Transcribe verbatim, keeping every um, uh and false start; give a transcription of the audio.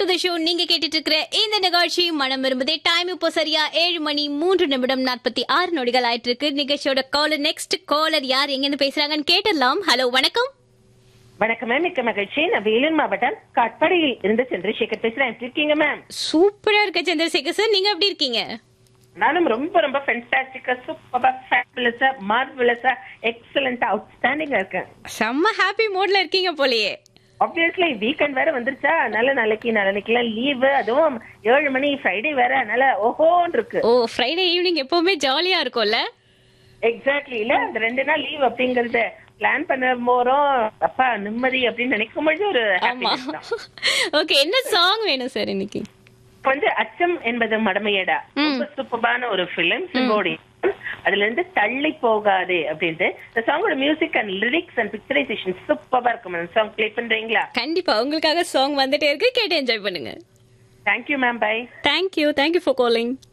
To the show. நீங்க கேட்டுட்டு இருக்கிற இந்த நிகழ்ச்சி மனம் விரும்புதே. டைம் இப்போ சரியா ஏழு மணி மூன்று நிமிடம் நாற்பத்தி ஆறு நொடிகள் ஆயிட்டு இருக்கு. நிகழ்ச்சியோட காலர் நெக்ஸ்ட் காலர் யார் எங்க இருந்து பேசுறாங்கன்னு கேட்டுடலாம். ஹலோ, வணக்கம். வணக்கம் மேம், மிக்க மகிழ்ச்சி. நான் வேலூர் மாவட்டம் காட்பாடியில் இருந்து சந்திரசேகர் பேசுறேன். எப்படி இருக்கீங்க மேம்? சூப்பரா இருக்க சந்திரசேகர் சார், நீங்க எப்படி இருக்கீங்க? நானும் ரொம்ப ரொம்ப ஃபேன்டாஸ்டிக்கா, சூப்பரா, ஃபேபுலஸா, மார்வெலஸா, எக்ஸலண்டா, அவுட்ஸ்டாண்டிங்கா இருக்கேன். செம்ம ஹாப்பி மூட்ல இருக்கீங்க போலயே. ஆப்வியஸ்லி வீக்கெண்ட் வேற வந்துருச்சா, நல்ல நாளைக்கு நாளைக்கெல்லாம் லீவு, அதுவும் ஏழு மணி ஃப்ரைடே வேற, அதனால ஓஹோன்னு இருக்கு. ஓ, ஃப்ரைடே ஈவினிங் எப்பவுமே ஜாலியா இருக்கும்ல? எக்ஸாக்ட்லி. இல்ல அந்த ரெண்டு நாள் லீவ் அப்படிங்கறது பிளான் பண்ண போறோம், அப்பா நிம்மதி அப்படின்னு நினைக்கும் பொழுது ஒரு happiness தான். ஓகே, என்ன சாங் வேணும் சார் இன்னைக்கு? வந்து அச்சம் என்பது மடமையடா, ரொம்ப சூப்பரான ஒரு பிலிம். சிம்போடி அதுல இருந்து தள்ளி போகாதே அப்படின்ட்டு இந்த சாங்கோட music and lyrics and picturisation சூப்பரா இருக்கும். அந்த சாங் ப்ளே பண்றீங்களா? கண்டிப்பா, உங்களுக்காக சாங் வந்துட்டே இருக்கு, கேட்டு என்ஜாய் பண்ணுங்க. Thank you ma'am, by. Thank you thank you for calling.